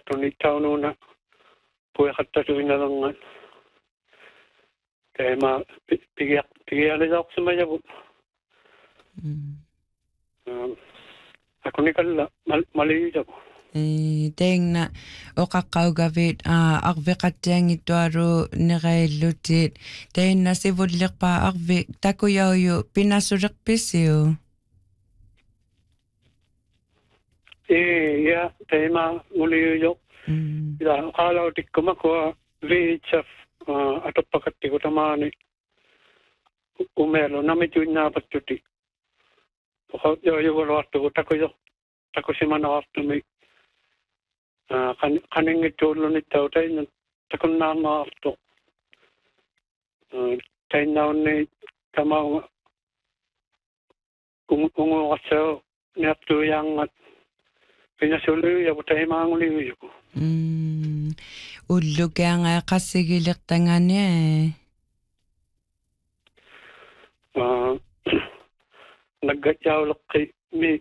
tuni taununa puiqattasuinalernga tema pigialisaaqsimayavu akunikalla maliisavu Teengna oqaqqaugavit arveqattiangittuaru nereillutit teenna sivullerpa arvi takuyauyu pinassulerpissiu ja tema uliujo ila qalautikkumakua VHF atoppaqattikutamaani umelo namituinnaapattuti oqaujuvuluartugu takusimanaartumi qaningittuullunittautain takunnaarnaartu tainnaunni tamaunga unguqassao niartuiaangat pinasuluuyavu taimaanguliujuku ullukeanga qassigilertangania naggatjauleqqi mi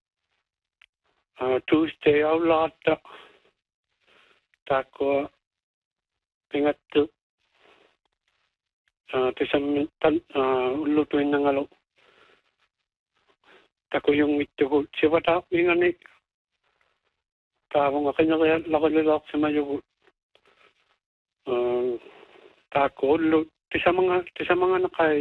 Tuesday aulaatta taakua pingattu tisammittan ullutuinnangalu takuyungittugu sivata ingani taavunga qineriya laqulilaarsamajugu taakku ullu tisamangana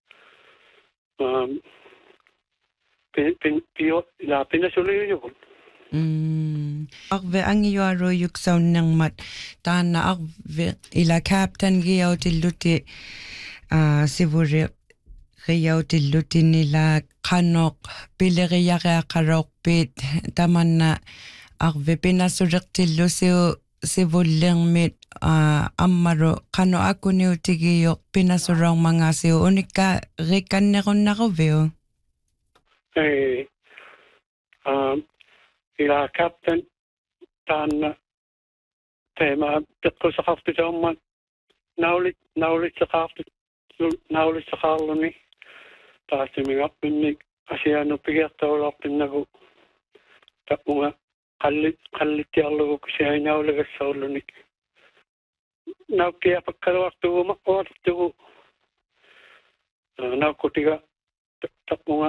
pio ila pinasulujugu arve angiuaru yuksaunnermat taanna arve ila captain giautilluti sivuri riautillutinila qanoq pileriareaqaroqpit tamanna arve pinassulertillusiu sivullermit ammaru qano akuniutigiyoq pinassurormangasiu unikka rikannerunnaruviu ila captain taanna tema teqqusaqartutaummat naulitsaqarluni taasimigarpinnik asianupigiartaulaarpinnagu tappunga qallittiarlugu siainaulagassarluni naukkiapakkaluartugu maqquartugu naukkutiga tappunga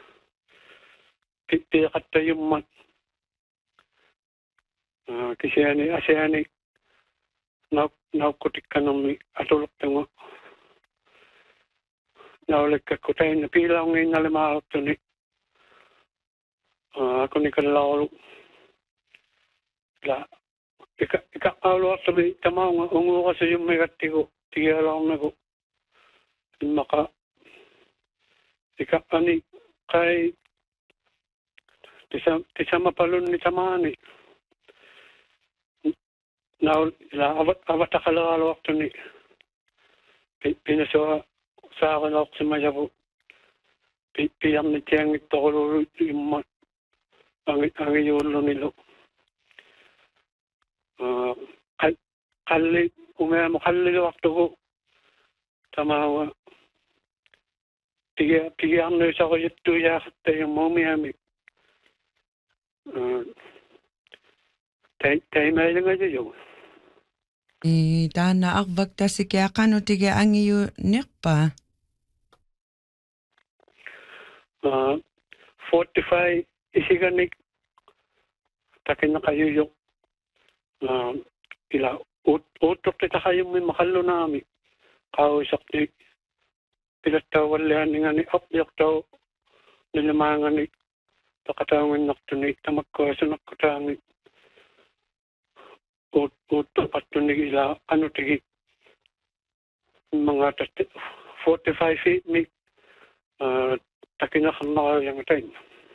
piiqattayummat kisiani asiani naukkutikkanermi atulortunga naulekkakkutainna piilaungiinnalemaartuni akunikallaaru la ikaqqauluartumi tamaunga unguuqasuyummigattigu tigialaarnagu immaqa ikaqqani qai tisamapalunni tamaani naul ila avataqaleraaluartuni pinasua saarinaorsimajavu piarnitiangittorululu imma angiyuullunilu qalli umeamu qalliluartugu tamaua pigiarnuisaqujuttuiaaqattayummuumiami taimailungajujugu taanna arvaktassikiaqanutiga angiu nerpa 45 isiganik takinnaqajujuq ila uuttortitaqajummi maqallunaami qauisaqti pilattauvallianningani appiaqtau nilmaangani taqataunginnartuni tamakkuasunakkutaangi uuttorpattunik ila qanutigi mangaatatte 45 feet mi takinaqarnarayuyangatain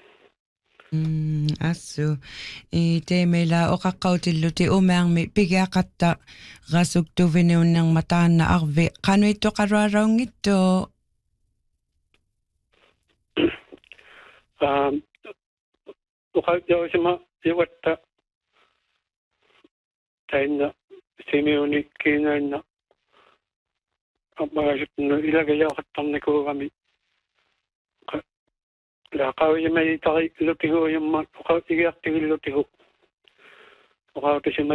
assu teemela oqaqqautilluti umearmi pigiaqatta qasuktuviniunnerma taanna arvi qanuittoqaruaraungittu uqaujawsima iwatta tainna simiunikkiinainna apmagasutnu ilagajauqattarnikuugami la qaujimai tari lutigu yumma uqautigiartigillutigu uqautisima